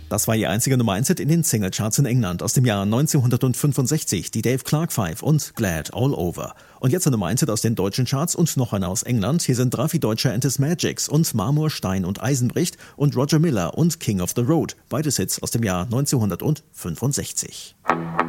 Das war ihr einziger Nummer 1 Hit in den Singlecharts in England aus dem Jahr 1965, die Dave Clark 5 und Glad All Over. Und jetzt ein Nummer 1 Hit aus den deutschen Charts und noch einer aus England. Hier sind Raffi Deutscher and his Magics und Marmor, Stein und Eisen bricht und Roger Miller und King of the Road. Beides Hits aus dem Jahr 1965.